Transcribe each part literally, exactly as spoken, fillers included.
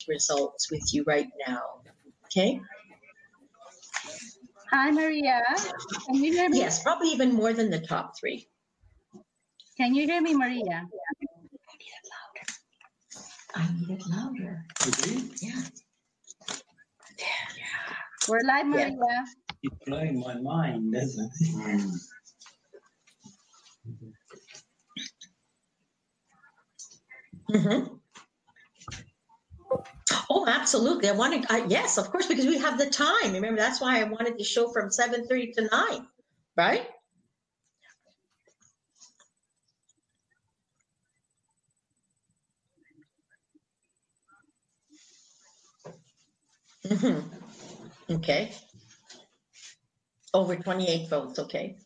results with you right now. Okay? Hi, Maria. Can you hear me? Yes, probably even more than the top three. Can you hear me, Maria? I need it louder. Okay. Yeah. We're live, Maria. Yeah. It's blowing my mind, doesn't it? Mm-hmm. Oh, absolutely. I wanted, I, yes, of course, because we have the time. Remember, that's why I wanted to show from seven thirty to nine, right? Mm-hmm. Okay. Over twenty-eight votes, okay.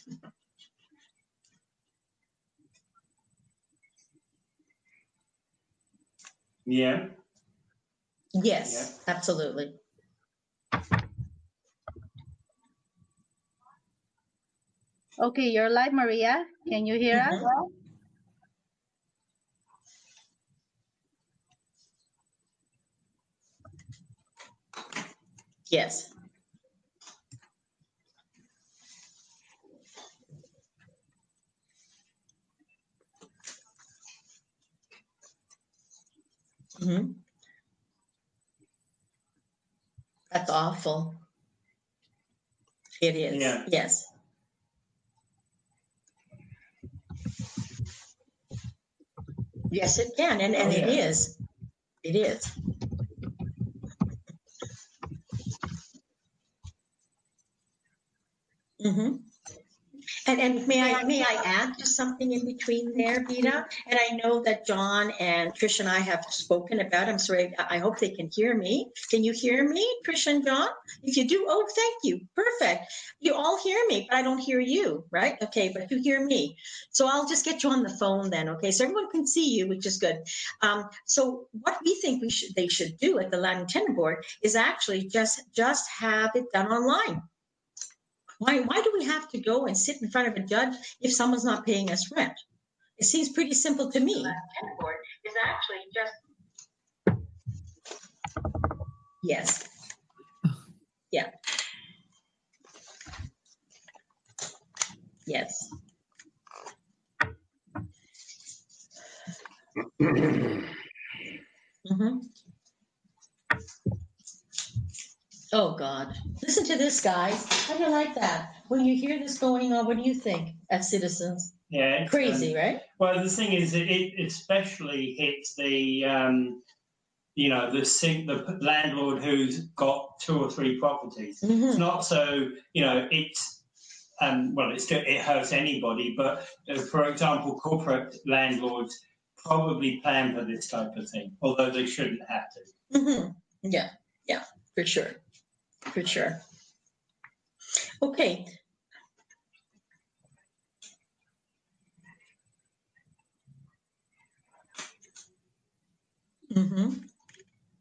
Yeah. Yes, yeah. Absolutely. Okay, you're live, Maria. Can you hear Mm-hmm. us? Yes. Mm-hmm. That's awful. It is. Yeah. Yes. Yes, it can, and, and Oh, it yeah. is. It is. Mm-hmm. And, and may I may I add just something in between there, Vita? And I know that John and Trish and I have spoken about. I'm sorry. I hope they can hear me. Can you hear me, Trish and John? If you do, oh, thank you. Perfect. You all hear me, but I don't hear you, right? Okay, but you hear me. So I'll just get you on the phone then. Okay, so everyone can see you, which is good. Um, so what we think we should they should do at the Land Tenant Board is actually just just have it done online. Why, why do we have to go and sit in front of a judge if someone's not paying us rent? It seems pretty simple to me. Tenant board is actually just yes, yeah, yes. Mm-hmm. Oh God! Listen to this, guys. How do you like that? When you hear this going on, what do you think as citizens? Yeah. Crazy, um, right? Well, the thing is, it, it especially hits the, um, you know, the the landlord who's got two or three properties. Mm-hmm. It's not so, you know, it's, um, well, it's, it hurts anybody, but uh, for example, corporate landlords probably plan for this type of thing, although they shouldn't have to. Mm-hmm. Yeah, yeah, for sure, for sure. Okay. Mm-hmm.